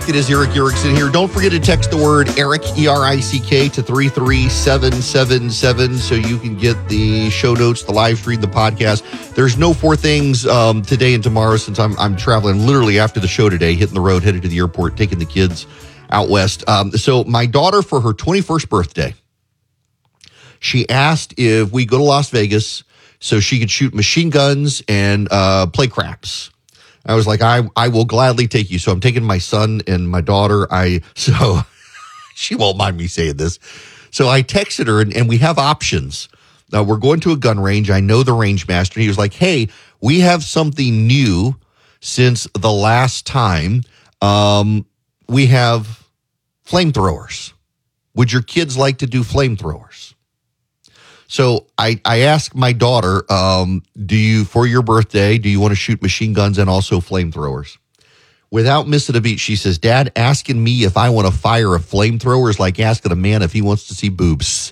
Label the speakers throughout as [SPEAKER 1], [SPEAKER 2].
[SPEAKER 1] It is Erick Erickson here. Don't forget to text the word Erick, E-R-I-C-K, to 33777 so you can get the show notes, the live stream, the podcast. There's no four things today and tomorrow since I'm traveling literally after the show today, hitting the road, headed to the airport, taking the kids out west. So my daughter, for her 21st birthday, she asked if we go to Las Vegas so she could shoot machine guns and play craps. I was like, I will gladly take you. So I'm taking my son and my daughter. So she won't mind me saying this. So I texted her and we have options. We're going to a gun range. I know the range master. He was like, hey, we have something new since the last time. We have flamethrowers. Would your kids like to do flamethrowers? So I asked my daughter, for your birthday, do you want to shoot machine guns and also flamethrowers? Without missing a beat, she says, Dad, asking me if I want to fire a flamethrower is like asking a man if he wants to see boobs.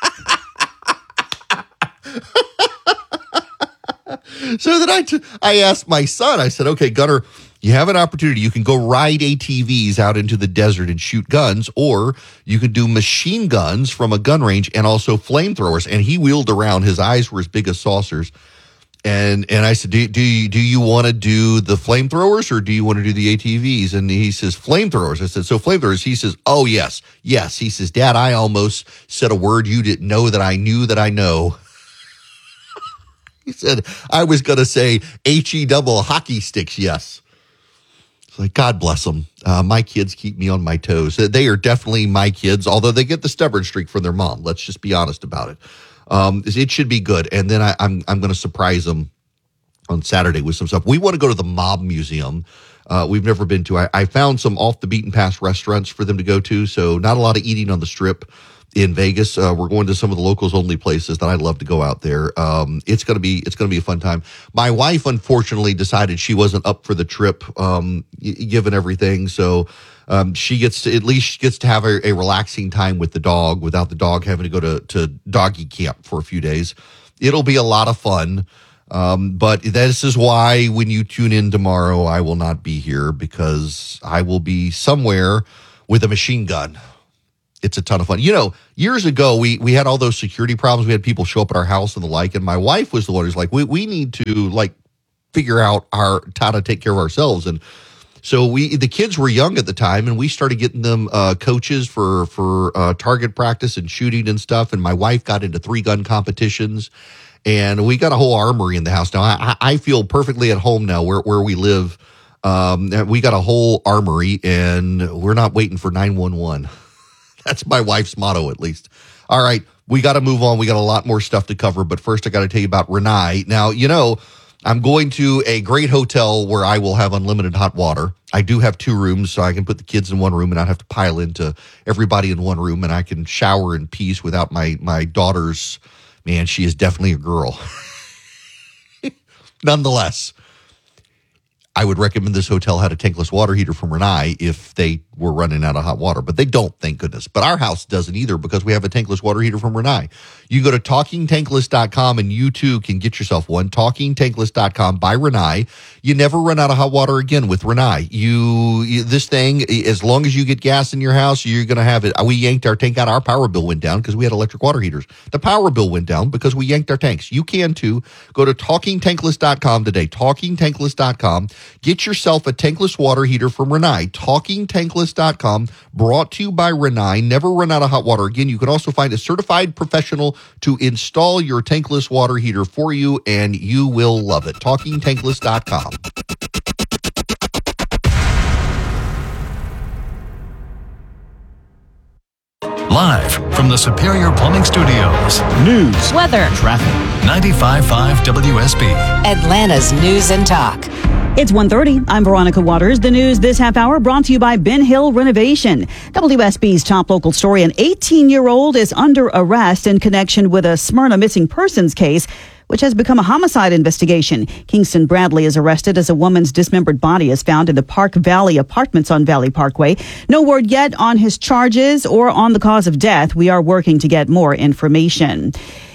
[SPEAKER 1] So then I asked my son, I said, okay, Gunner, you have an opportunity. You can go ride ATVs out into the desert and shoot guns, or you can do machine guns from a gun range and also flamethrowers. And he wheeled around. His eyes were as big as saucers. And I said, do you want to do the flamethrowers or do you want to do the ATVs? And he says, flamethrowers. I said, so flamethrowers. He says, oh, yes. Yes. He says, Dad, I almost said a word you didn't know that I knew that I know. He said, I was going to say HE double hockey sticks. Yes. Like, God bless them. My kids keep me on my toes. They are definitely my kids, although they get the stubborn streak from their mom. Let's just be honest about it. It should be good. And then I'm going to surprise them on Saturday with some stuff. We want to go to the Mob Museum. We've never been to. I found some off the beaten path restaurants for them to go to. So not a lot of eating on the Strip in Vegas. We're going to some of the locals only places that I'd love to go out there. It's going to be a fun time. My wife, unfortunately, decided she wasn't up for the trip, given everything. So, she gets to have a relaxing time with the dog without the dog having to go to doggy camp for a few days. It'll be a lot of fun. But this is why when you tune in tomorrow, I will not be here because I will be somewhere with a machine gun. It's a ton of fun. You know, years ago, we had all those security problems. We had people show up at our house and the like. And my wife was the one who's like, we need to figure out how to take care of ourselves. And so the kids were young at the time and we started getting them coaches for target practice and shooting and stuff. And my wife got into 3-gun competitions and we got a whole armory in the house. Now I feel perfectly at home now where we live. We got a whole armory and we're not waiting for 911. That's my wife's motto, at least. All right, we got to move on. We got a lot more stuff to cover, but first I got to tell you about Rinnai. Now, I'm going to a great hotel where I will have unlimited hot water. I do have 2 rooms, so I can put the kids in one room and not have to pile into everybody in one room, and I can shower in peace without my daughter's, man, she is definitely a girl. Nonetheless, I would recommend this hotel had a tankless water heater from Rinnai if they were running out of hot water, but they don't, thank goodness. But our house doesn't either because we have a tankless water heater from Rinnai. You go to TalkingTankless.com and you too can get yourself one. TalkingTankless.com by Rinnai. You never run out of hot water again with Rinnai. This thing, as long as you get gas in your house, you're going to have it. We yanked our tank out. Our power bill went down because we had electric water heaters. The power bill went down because we yanked our tanks. You can too. Go to TalkingTankless.com today. TalkingTankless.com. Get yourself a tankless water heater from Rinnai. TalkingTankless.com, brought to you by Rinnai. Never run out of hot water again. You can also find a certified professional to install your tankless water heater for you, and you will love it. TalkingTankless.com.
[SPEAKER 2] Live from the Superior Plumbing Studios.
[SPEAKER 3] News,
[SPEAKER 4] weather,
[SPEAKER 2] traffic. 95.5 WSB.
[SPEAKER 4] Atlanta's News and Talk.
[SPEAKER 5] It's 1:30. I'm Veronica Waters. The news this half hour brought to you by Ben Hill Renovation. WSB's top local story. An 18-year-old is under arrest in connection with a Smyrna missing persons case, which has become a homicide investigation. Kingston Bradley is arrested as a woman's dismembered body is found in the Park Valley apartments on Valley Parkway. No word yet on his charges or on the cause of death. We are working to get more information.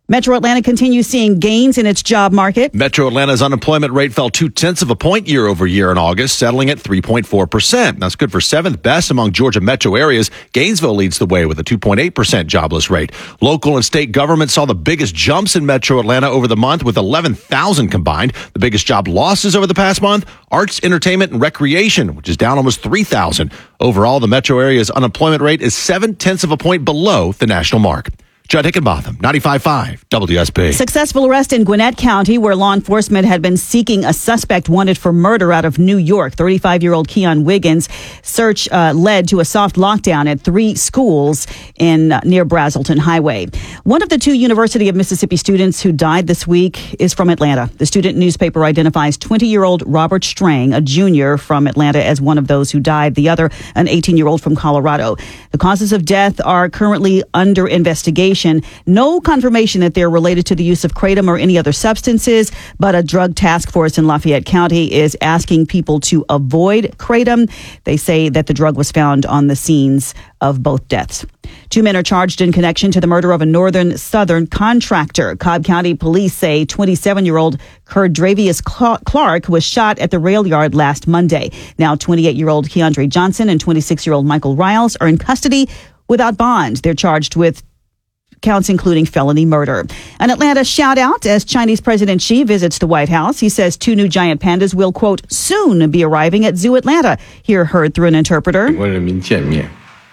[SPEAKER 5] Metro Atlanta continues seeing gains in its job market.
[SPEAKER 3] Metro Atlanta's unemployment rate fell 0.2 of a point year over year in August, settling at 3.4%. That's good for seventh best among Georgia metro areas. Gainesville leads the way with a 2.8% jobless rate. Local and state governments saw the biggest jumps in Metro Atlanta over the month with 11,000 combined. The biggest job losses over the past month, arts, entertainment, and recreation, which is down almost 3,000. Overall, the metro area's unemployment rate is 0.7 of a point below the national mark. Judd Hickenbotham, 95.5 WSB.
[SPEAKER 5] Successful arrest in Gwinnett County, where law enforcement had been seeking a suspect wanted for murder out of New York. 35-year-old Keon Wiggins. Search led to a soft lockdown at 3 schools near Brazelton Highway. One of the 2 University of Mississippi students who died this week is from Atlanta. The student newspaper identifies 20-year-old Robert Strang, a junior from Atlanta, as one of those who died. The other, an 18-year-old from Colorado. The causes of death are currently under investigation. No confirmation that they're related to the use of kratom or any other substances, but a drug task force in Lafayette County is asking people to avoid kratom. They say that the drug was found on the scenes of both deaths. 2 men are charged in connection to the murder of a northern southern contractor. Cobb County police say 27-year-old Kerdravius Clark was shot at the rail yard last Monday. Now 28-year-old Keandre Johnson and 26-year-old Michael Riles are in custody without bond. They're charged with counts including felony murder. An Atlanta shout out as Chinese President Xi visits the White House. He says 2 new giant pandas will, quote, soon be arriving at Zoo Atlanta. Here heard through an interpreter.
[SPEAKER 6] The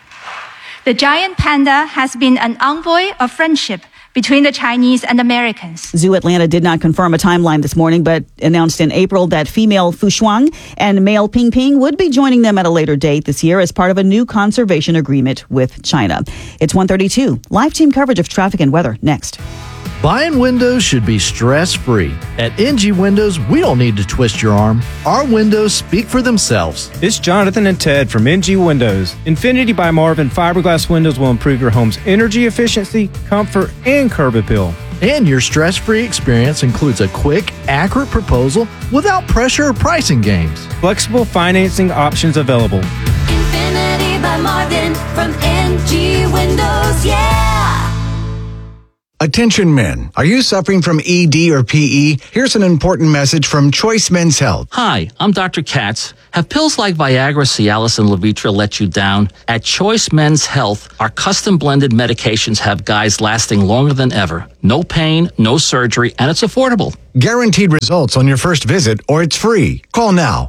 [SPEAKER 6] giant panda has been an envoy of friendship between the Chinese and Americans.
[SPEAKER 5] Zoo Atlanta did not confirm a timeline this morning, but announced in April that female Fushuang and male Ping Ping would be joining them at a later date this year as part of a new conservation agreement with China. It's 1:32. Live team coverage of traffic and weather next.
[SPEAKER 7] Buying windows should be stress-free. At NG Windows, we don't need to twist your arm. Our windows speak for themselves.
[SPEAKER 8] It's Jonathan and Ted from NG Windows. Infinity by Marvin fiberglass windows will improve your home's energy efficiency, comfort, and curb appeal.
[SPEAKER 7] And your stress-free experience includes a quick, accurate proposal without pressure or pricing games.
[SPEAKER 8] Flexible financing options available.
[SPEAKER 9] Infinity by Marvin from NG Windows, yeah!
[SPEAKER 10] Attention men, are you suffering from ED or PE? Here's an important message from Choice Men's Health.
[SPEAKER 11] Hi, I'm Dr. Katz. Have pills like Viagra, Cialis, and Levitra let you down? At Choice Men's Health, our custom blended medications have guys lasting longer than ever. No pain, no surgery, and it's affordable.
[SPEAKER 10] Guaranteed results on your first visit, or it's free. Call now,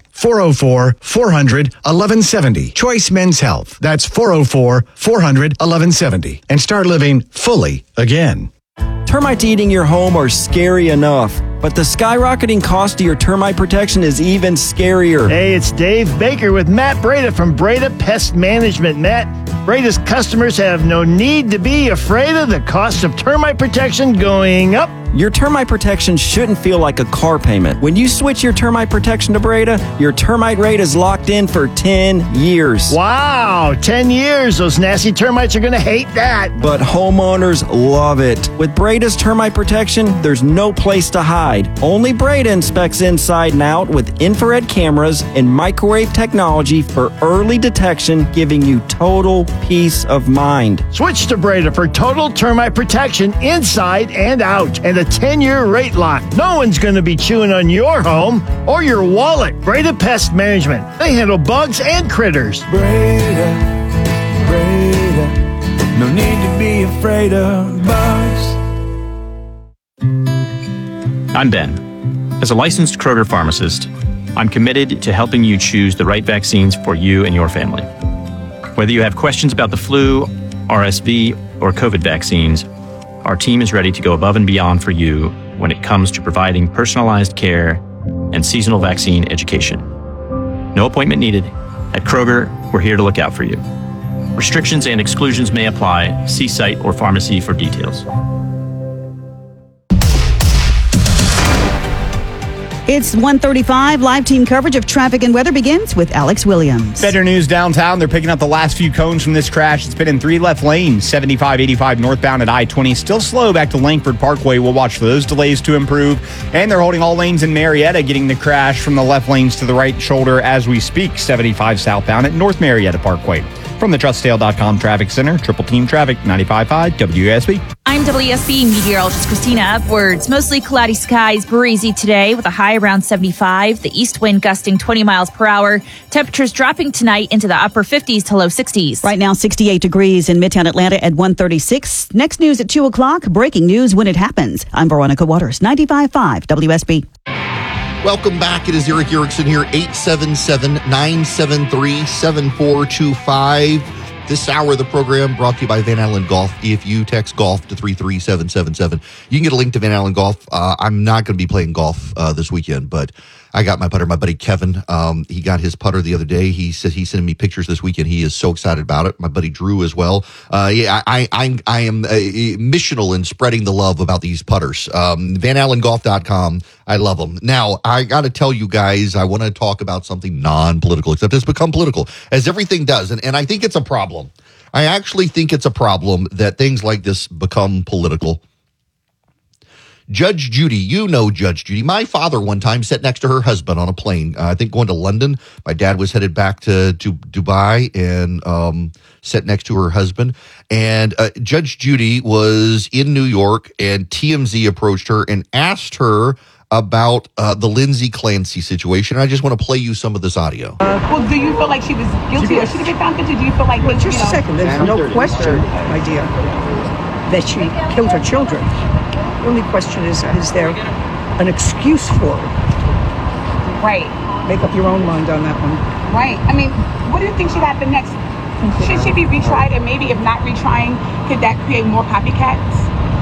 [SPEAKER 10] 404-400-1170. Choice Men's Health. That's 404-400-1170. And start living fully again.
[SPEAKER 12] Termites eating your home are scary enough, but the skyrocketing cost of your termite protection is even scarier.
[SPEAKER 13] Hey, it's Dave Baker with Matt Breda from Breda Pest Management. Matt, Breda's customers have no need to be afraid of the cost of termite protection going up.
[SPEAKER 12] Your termite protection shouldn't feel like a car payment. When you switch your termite protection to Breda, your termite rate is locked in for 10 years.
[SPEAKER 13] Wow, 10 years. Those nasty termites are going to hate that.
[SPEAKER 12] But homeowners love it. With Breda's termite protection, there's no place to hide. Only Breda inspects inside and out with infrared cameras and microwave technology for early detection, giving you total peace of mind.
[SPEAKER 13] Switch to Breda for total termite protection inside and out. And a 10-year rate lock. No one's going to be chewing on your home or your wallet. Breda Pest Management. They handle bugs and critters.
[SPEAKER 14] Breda, no need to be afraid of bugs.
[SPEAKER 15] I'm Ben. As a licensed Kroger pharmacist, I'm committed to helping you choose the right vaccines for you and your family. Whether you have questions about the flu, RSV, or COVID vaccines, our team is ready to go above and beyond for you when it comes to providing personalized care and seasonal vaccine education. No appointment needed. At Kroger, we're here to look out for you. Restrictions and exclusions may apply. See site or pharmacy for details.
[SPEAKER 5] It's 1:35. Live team coverage of traffic and weather begins with Alex Williams.
[SPEAKER 16] Better news downtown. They're picking up the last few cones from this crash. It's been in 3 left lanes, 75, 85 northbound at I-20. Still slow back to Langford Parkway. We'll watch for those delays to improve. And they're holding all lanes in Marietta, getting the crash from the left lanes to the right shoulder as we speak. 75 southbound at North Marietta Parkway. From the TrustSale.com Traffic Center, Triple Team Traffic, 95.5 WSB.
[SPEAKER 17] I'm WSB meteorologist Christina Upwards. Mostly cloudy skies, breezy today with a high around 75. The east wind gusting 20 miles per hour. Temperatures dropping tonight into the upper 50s to low 60s.
[SPEAKER 5] Right now, 68 degrees in Midtown Atlanta at 136. Next news at 2 o'clock. Breaking news when it happens. I'm Veronica Waters, 95.5 WSB.
[SPEAKER 1] Welcome back. It is Eric Erickson here, 877-973-7425. This hour of the program brought to you by Van Allen Golf. If you text golf to 33777, you can get a link to Van Allen Golf. I'm not going to be playing golf this weekend, but I got my putter. My buddy Kevin, he got his putter the other day. He said he's sending me pictures this weekend. He is so excited about it. My buddy Drew as well. I am missional in spreading the love about these putters. VanAllenGolf.com. I love them. Now, I got to tell you guys, I want to talk about something non-political, except it's become political, as everything does. And I think it's a problem. I actually think it's a problem that things like this become political. Judge Judy, you know Judge Judy. My father one time sat next to her husband on a plane, I think going to London. My dad was headed back to Dubai and sat next to her husband. And Judge Judy was in New York, and TMZ approached her and asked her about the Lindsay Clancy situation. I just want to play you some of this audio.
[SPEAKER 18] Well, do you feel like she was guilty or should have been found guilty? Do you feel like...
[SPEAKER 19] Well, just a second. There's no question, my dear, that she killed her children. The only question is there an excuse for it?
[SPEAKER 18] Right.
[SPEAKER 19] Make up your own mind on that one.
[SPEAKER 18] Right. I mean, what do you think should happen next? Should she be retried? And maybe if not retrying, could that create more copycats?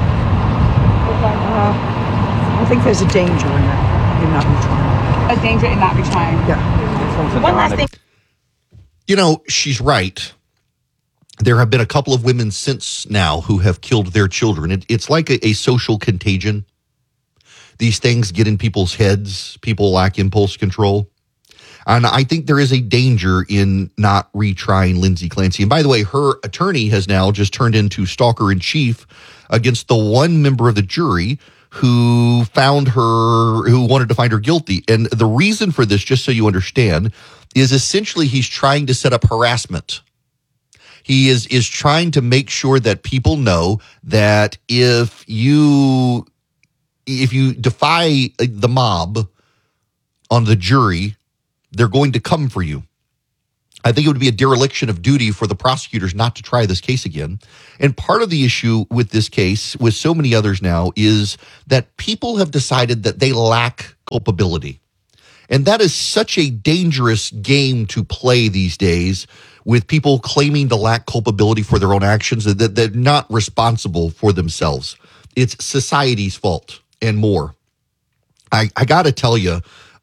[SPEAKER 19] I think there's a danger in that, in not retrying.
[SPEAKER 18] A danger in not retrying.
[SPEAKER 19] Yeah.
[SPEAKER 18] One last thing.
[SPEAKER 1] You know, she's right. There have been a couple of women since now who have killed their children. It's like a social contagion. These things get in people's heads. People lack impulse control. And I think there is a danger in not retrying Lindsay Clancy. And by the way, her attorney has now just turned into stalker in chief against the one member of the jury who wanted to find her guilty. And the reason for this, just so you understand, is essentially he's trying to set up harassment. He is trying to make sure that people know that if you defy the mob on the jury, they're going to come for you. I think it would be a dereliction of duty for the prosecutors not to try this case again. And part of the issue with this case, with so many others now, is that people have decided that they lack culpability. And that is such a dangerous game to play these days, with people claiming to lack culpability for their own actions, that they're not responsible for themselves. It's society's fault and more. I got to tell you,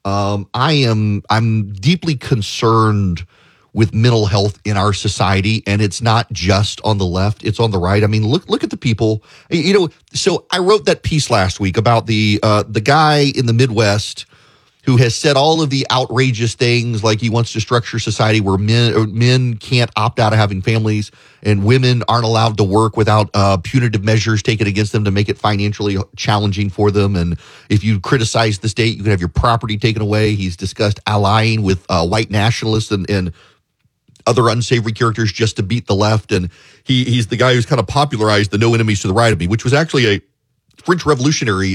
[SPEAKER 1] I'm deeply concerned with mental health in our society, and it's not just on the left, it's on the right. I mean, look at the people, you know. So I wrote that piece last week about the guy in the Midwest who has said all of the outrageous things, like he wants to structure society where men can't opt out of having families and women aren't allowed to work without punitive measures taken against them to make it financially challenging for them. And if you criticize the state, you can have your property taken away. He's discussed allying with white nationalists and other unsavory characters just to beat the left. And he's the guy who's kind of popularized the no enemies to the right of me, which was actually a French revolutionary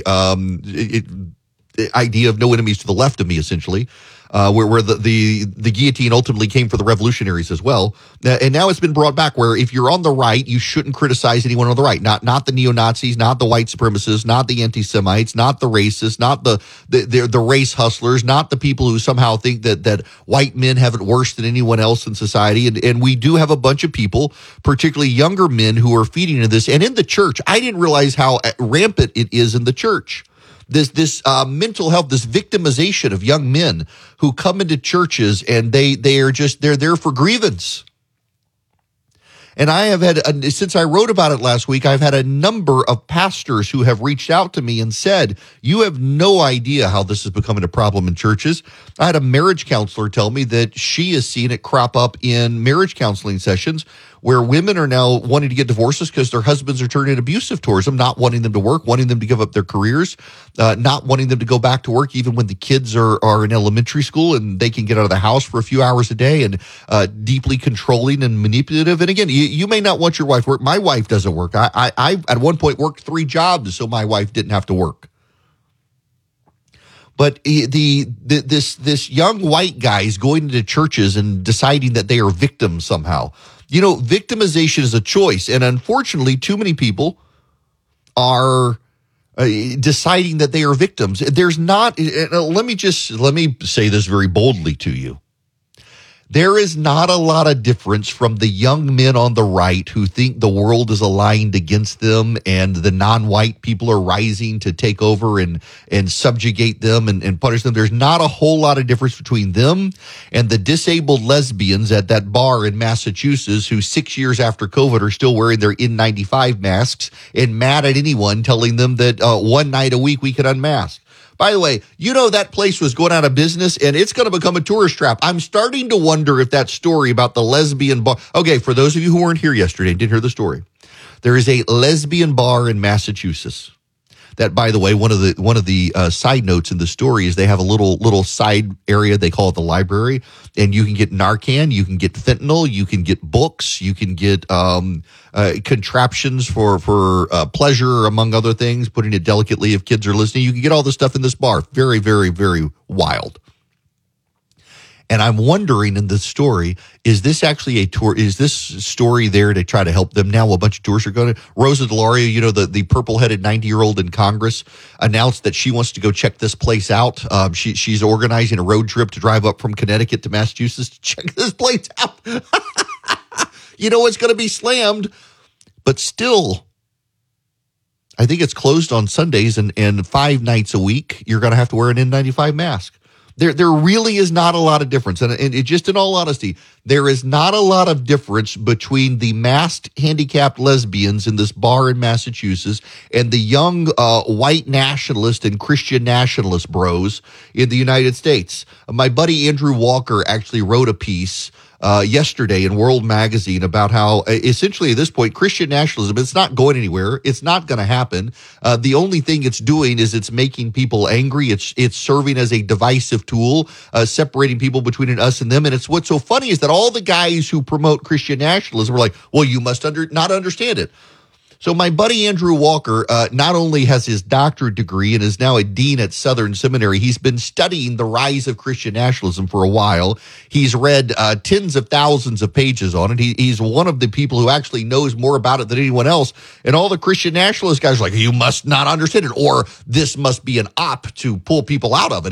[SPEAKER 1] idea of no enemies to the left of me, essentially, where the guillotine ultimately came for the revolutionaries as well. And now it's been brought back where if you're on the right, you shouldn't criticize anyone on the right. Not the neo-Nazis, not the white supremacists, not the anti-Semites, not the racists, not the race hustlers, not the people who somehow think that white men have it worse than anyone else in society. And we do have a bunch of people, particularly younger men, who are feeding into this. And in the church, I didn't realize how rampant it is in the church. This mental health, this victimization of young men who come into churches and they're there for grievance. And I have had, since I wrote about it last week, I've had a number of pastors who have reached out to me and said, you have no idea how this is becoming a problem in churches. I had a marriage counselor tell me that she has seen it crop up in marriage counseling sessions where women are now wanting to get divorces because their husbands are turning abusive towards them, not wanting them to work, wanting them to give up their careers, not wanting them to go back to work even when the kids are in elementary school and they can get out of the house for a few hours a day, and deeply controlling and manipulative. And again, you may not want your wife to work. My wife doesn't work. I at one point worked 3 jobs so my wife didn't have to work. But this young white guy is going into churches and deciding that they are victims somehow. You know, victimization is a choice, and unfortunately, too many people are deciding that they are victims. There's not. Let me say this very boldly to you. There is not a lot of difference from the young men on the right who think the world is aligned against them and the non-white people are rising to take over and subjugate them and punish them. There's not a whole lot of difference between them and the disabled lesbians at that bar in Massachusetts who 6 years after COVID are still wearing their N95 masks and mad at anyone telling them that one night a week we can unmask. By the way, you know that place was going out of business and it's going to become a tourist trap. I'm starting to wonder if that story about the lesbian bar. Okay, for those of you who weren't here yesterday and didn't hear the story, there is a lesbian bar in Massachusetts. That, by the way, one of the side notes in the story is they have a little side area. They call it the library, and you can get Narcan, you can get fentanyl, you can get books, you can get contraptions for pleasure, among other things. Putting it delicately, if kids are listening, you can get all this stuff in this bar. Very, very, very wild. And I'm wondering in the story, is this actually a tour? Is this story there to try to help them now? A bunch of tourists are going to. Rosa DeLauro, you know, the purple-headed 90-year-old in Congress, announced that she wants to go check this place out. She's organizing a road trip to drive up from Connecticut to Massachusetts to check this place out. You know, it's going to be slammed, but still, I think it's closed on Sundays and 5 nights a week. You're going to have to wear an N95 mask. There really is not a lot of difference. And it just in all honesty, there is not a lot of difference between the masked handicapped lesbians in this bar in Massachusetts and the young white nationalist and Christian nationalist bros in the United States. My buddy Andrew Walker actually wrote a piece yesterday in World Magazine about how essentially at this point, Christian nationalism, it's not going anywhere. It's not going to happen. The only thing it's doing is it's making people angry. It's serving as a divisive tool, separating people between an us and them. And it's what's so funny is that all the guys who promote Christian nationalism are like, well, you must not understand it. So my buddy Andrew Walker not only has his doctorate degree and is now a dean at Southern Seminary, he's been studying the rise of Christian nationalism for a while. He's read tens of thousands of pages on it. He's one of the people who actually knows more about it than anyone else. And all the Christian nationalist guys are like, you must not understand it, or this must be an op to pull people out of it.